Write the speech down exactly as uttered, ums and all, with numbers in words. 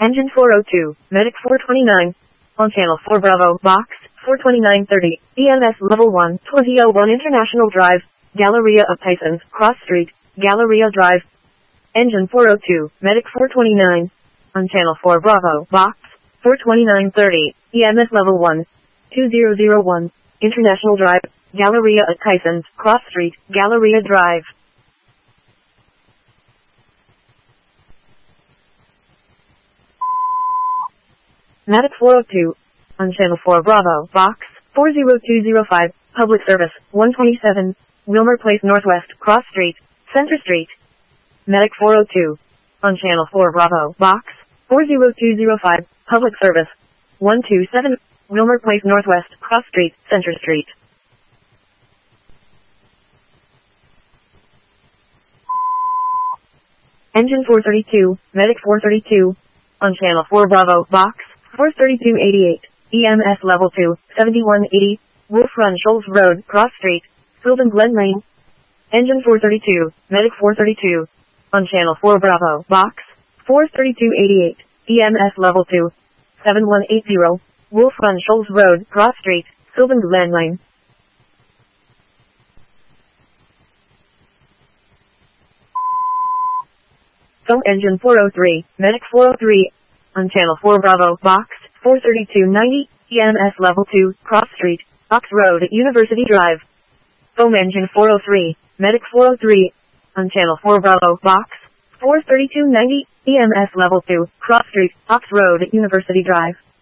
Engine four oh two, Medic four twenty-nine. On Channel four Bravo, Box, four twenty-nine thirty, E M S Level one, twenty oh one International Drive, Galleria of Tysons, Cross Street, Galleria Drive. Engine four oh two, Medic four twenty-nine. On Channel four Bravo, Box, four twenty-nine thirty, E M S Level one, two thousand one, International Drive, Galleria of Tysons, Cross Street, Galleria Drive. Medic four oh two. On Channel four Bravo, Box, four oh two oh five, Public Service, one twenty-seven, Wilmer Place Northwest, Cross Street, Center Street. Medic four oh two. On Channel four Bravo, Box, four oh two oh five, Public Service, one twenty-seven, Wilmer Place Northwest, Cross Street, Center Street. Engine four thirty-two, Medic four thirty-two. On Channel four Bravo, Box, four thirty-two eighty-eight, E M S Level two, seventy-one eighty, Wolf Run Shoals Road, Cross Street, Sylvan Glen Lane. Engine four thirty-two, Medic four thirty-two. On Channel four Bravo, Box, four thirty-two eighty-eight, E M S Level two, seventy-one eighty, Wolf Run Shoals Road, Cross Street, Sylvan Glen Lane. Phone Engine four oh three, Medic four oh three. On Channel four Bravo, Box, four thirty-two ninety, E M S Level two, Cross Street, Ox Road at University Drive. Phone Engine four oh three, Medic four oh three. On Channel four Bravo, Box, four thirty-two ninety, E M S Level two, Cross Street, Ox Road at University Drive.